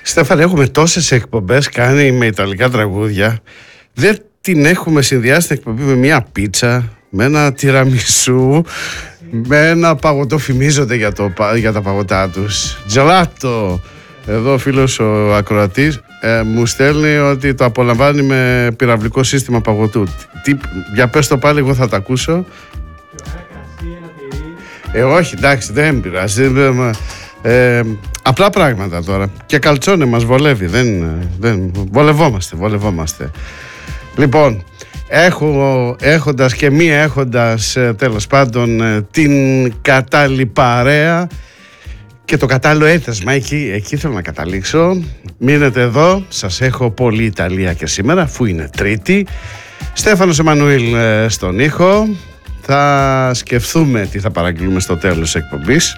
Στέφανε, έχουμε τόσες εκπομπές κάνει με ιταλικά τραγούδια. Δεν την έχουμε συνδυάσει την εκπομπή με μια πίτσα, με ένα τιραμισού, με ένα παγωτό. Φημίζονται για τα παγωτά τους. Τζελάτο. Εδώ ο φίλος ο ακροατής μου στέλνει ότι το απολαμβάνει με πυραυλικό σύστημα παγωτού. Για πες το πάλι, εγώ θα τα ακούσω. Όχι, εντάξει, δεν πειράζει. Απλά πράγματα τώρα. Και καλτσόνε μας βολεύει. Βολευόμαστε. Λοιπόν, έχοντας και μη έχοντας τέλος πάντων την κατάλληλη παρέα και το κατάλληλο έθεσμα, εκεί θέλω να καταλήξω. Μείνετε εδώ, σας έχω πολύ Ιταλία και σήμερα, αφού είναι Τρίτη. Στέφανος Εμμανουήλ στον ήχο. Θα σκεφτούμε τι θα παραγγείλουμε στο τέλος της εκπομπής.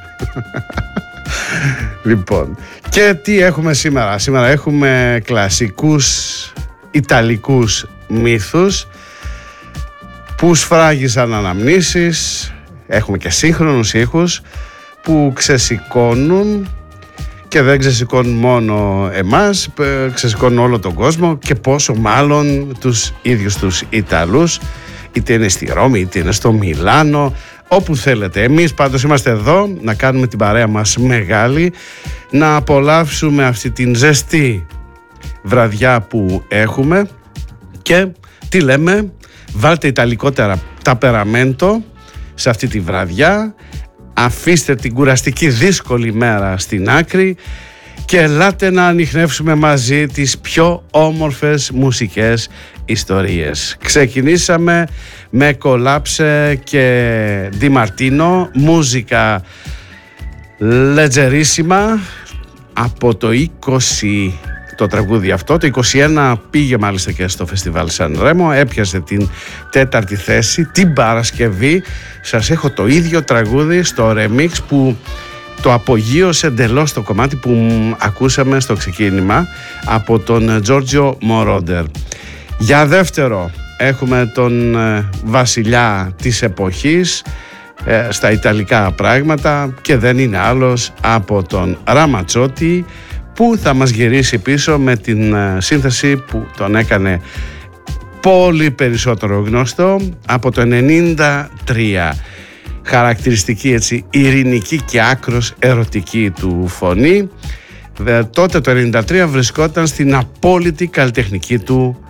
Λοιπόν, και τι έχουμε σήμερα? Σήμερα έχουμε κλασικούς ιταλικούς μύθους που σφράγισαν αναμνήσεις. Έχουμε και σύγχρονους ήχους που ξεσηκώνουν, και δεν ξεσηκώνουν μόνο εμάς, ξεσηκώνουν όλο τον κόσμο, και πόσο μάλλον τους ίδιους τους Ιταλούς, είτε είναι στη Ρώμη είτε είναι στο Μιλάνο, όπου θέλετε. Εμείς πάντως είμαστε εδώ να κάνουμε την παρέα μας μεγάλη, να απολαύσουμε αυτή την ζεστή βραδιά που έχουμε. Και τι λέμε? Βάλτε ιταλικότερα ταπεραμέντο σε αυτή τη βραδιά, αφήστε την κουραστική δύσκολη μέρα στην άκρη και ελάτε να ανιχνεύσουμε μαζί τις πιο όμορφες μουσικές ιστορίες. Ξεκινήσαμε με Κολάψε και Ντι Μαρτίνο, μουσικά λετζερίσιμα, από το 20 το τραγούδι αυτό. Το 21 πήγε μάλιστα και στο φεστιβάλ Σαν Ρέμο, έπιασε την 4η θέση. Την Παρασκευή σας έχω το ίδιο τραγούδι στο remix που το απογείωσε εντελώς το κομμάτι που ακούσαμε στο ξεκίνημα από τον Giorgio Moroder. Για δεύτερο έχουμε τον βασιλιά της εποχής στα ιταλικά πράγματα, και δεν είναι άλλος από τον Ραματσότη, που θα μας γυρίσει πίσω με την σύνθεση που τον έκανε πολύ περισσότερο γνωστό από το 93. Χαρακτηριστική, έτσι, ειρηνική και άκρος ερωτική του φωνή. Τότε το 93 βρισκόταν στην απόλυτη καλλιτεχνική του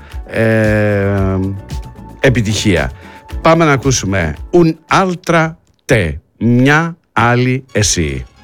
επιτυχία. Πάμε να ακούσουμε Un altra te, μια άλλη εσύ.